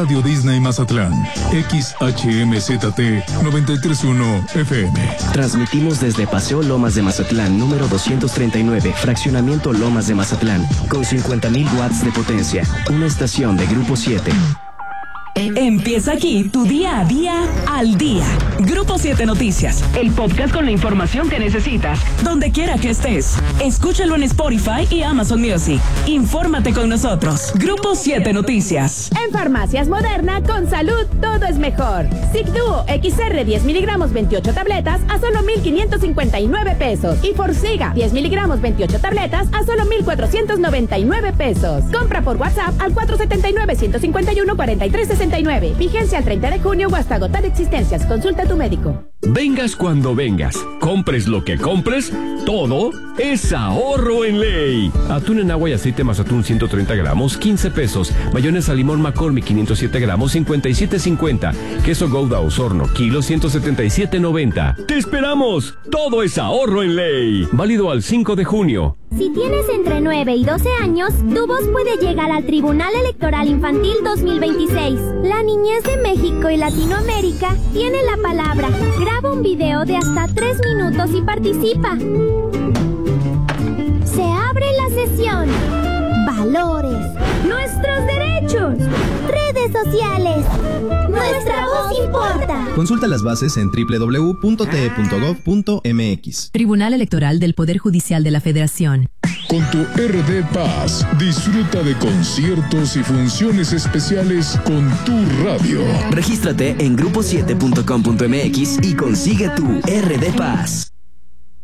Radio Disney Mazatlán, XHMZT 931 FM. Transmitimos desde Paseo Lomas de Mazatlán, número 239, Fraccionamiento Lomas de Mazatlán, con 50,000 watts de potencia. Una estación de Grupo 7. Empieza aquí tu día a día al día. Grupo 7 Noticias, el podcast con la información que necesitas, donde quiera que estés. Escúchalo en Spotify y Amazon Music. Infórmate con nosotros. Grupo 7 Noticias. En Farmacias Moderna, con salud, todo es mejor. Zigduo XR 10 miligramos 28 tabletas a solo 1,559 pesos. Y Forxiga 10 miligramos 28 tabletas a solo 1,499 pesos. Compra por WhatsApp al 479-151-4360. Vigencia al 30 de junio o hasta agotar existencias. Consulta a tu médico. Vengas cuando vengas, compres lo que compres, todo es ahorro en ley. Atún en agua y aceite Mazatún 130 gramos, 15 pesos. Mayonesa limón McCormick 507 gramos, 57.50. Queso Gouda Osorno, kilo 177.90. ¡Te esperamos! Todo es ahorro en ley. Válido al 5 de junio. Si tienes entre 9 y 12 años, tu voz puede llegar al Tribunal Electoral Infantil 2026. La niñez de México y Latinoamérica tiene la palabra. Graba un video de hasta 3 minutos y participa. Se abre la sesión. Valores. Nuestros derechos. Redes sociales. Nuestra voz importa. Consulta las bases en www.te.gov.mx. Tribunal Electoral del Poder Judicial de la Federación. Con tu RD Paz, disfruta de conciertos y funciones especiales con tu radio. Regístrate en grupo7.com.mx y consigue tu RD Paz.